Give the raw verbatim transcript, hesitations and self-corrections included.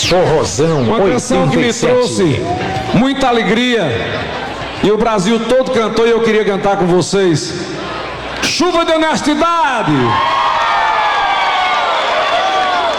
Forrozão Uma canção que me trouxe muita alegria e o Brasil todo cantou e eu queria cantar com vocês. Chuva de honestidade.